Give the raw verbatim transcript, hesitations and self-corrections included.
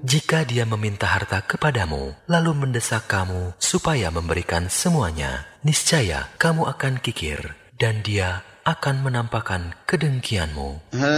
Jika dia meminta harta kepadamu, lalu mendesak kamu supaya memberikan semuanya, niscaya kamu akan kikir, dan dia akan menampakkan kedengkianmu.